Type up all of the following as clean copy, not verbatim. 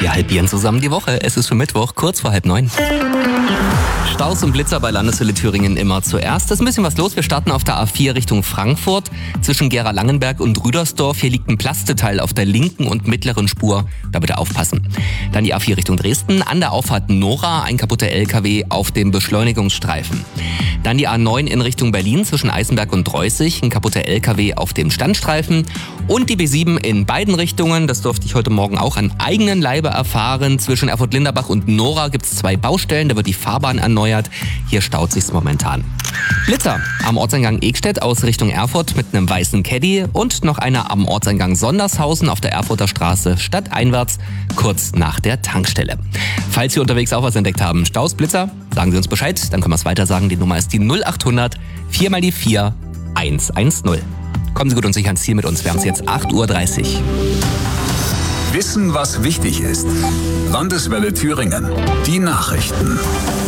Wir halbieren zusammen die Woche. Es ist schon Mittwoch, kurz vor 8:30. Staus und Blitzer bei Landeshölle Thüringen immer zuerst. Es ist ein bisschen was los. Wir starten auf der A4 Richtung Frankfurt. Zwischen Gera-Langenberg und Rüdersdorf. Hier liegt ein Plasteteil auf der linken und mittleren Spur. Da bitte aufpassen. Dann die A4 Richtung Dresden. An der Auffahrt Nora ein kaputter LKW auf dem Beschleunigungsstreifen. Dann die A9 in Richtung Berlin zwischen Eisenberg und Dreußig. Ein kaputter LKW auf dem Standstreifen. Und die B7 in beiden Richtungen. Das durfte ich heute Morgen auch an eigenen Leibe erfahren. Zwischen Erfurt-Linderbach und Nora gibt es 2 Baustellen. Da wird die Fahrbahn erneuert. Hier staut sich's momentan. Blitzer am Ortseingang Egstedt aus Richtung Erfurt mit einem weißen Caddy und noch einer am Ortseingang Sondershausen auf der Erfurter Straße stadteinwärts, kurz nach der Tankstelle. Falls Sie unterwegs auch was entdeckt haben, Staus, Blitzer, sagen Sie uns Bescheid, dann können wir es weiter sagen. Die Nummer ist die 0800 4 mal die 4 110. Kommen Sie gut und sicher ans Ziel mit uns. Wir haben es jetzt 8:30 Uhr. Wissen, was wichtig ist. Landeswelle Thüringen. Die Nachrichten.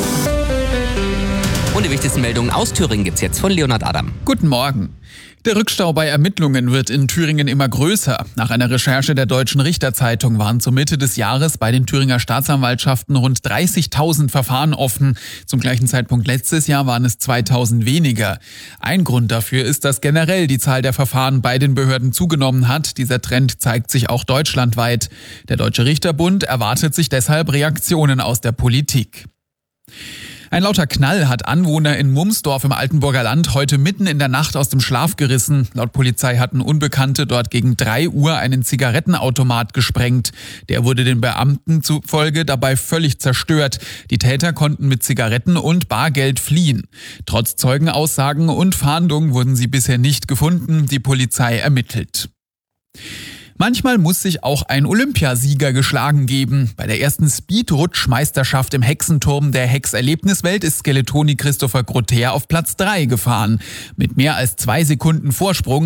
Und die wichtigsten Meldungen aus Thüringen gibt's jetzt von Leonhard Adam. Guten Morgen. Der Rückstau bei Ermittlungen wird in Thüringen immer größer. Nach einer Recherche der Deutschen Richterzeitung waren zur Mitte des Jahres bei den Thüringer Staatsanwaltschaften rund 30.000 Verfahren offen. Zum gleichen Zeitpunkt letztes Jahr waren es 2.000 weniger. Ein Grund dafür ist, dass generell die Zahl der Verfahren bei den Behörden zugenommen hat. Dieser Trend zeigt sich auch deutschlandweit. Der Deutsche Richterbund erwartet sich deshalb Reaktionen aus der Politik. Ein lauter Knall hat Anwohner in Mumsdorf im Altenburger Land heute mitten in der Nacht aus dem Schlaf gerissen. Laut Polizei hatten Unbekannte dort gegen 3 Uhr einen Zigarettenautomat gesprengt. Der wurde den Beamten zufolge dabei völlig zerstört. Die Täter konnten mit Zigaretten und Bargeld fliehen. Trotz Zeugenaussagen und Fahndung wurden sie bisher nicht gefunden. Die Polizei ermittelt. Manchmal muss sich auch ein Olympiasieger geschlagen geben. Bei der ersten Speedrutsch-Meisterschaft im Hexenturm der Hex-Erlebniswelt ist Skeletoni Christopher Grother auf Platz 3 gefahren. Mit mehr als 2 Sekunden Vorsprung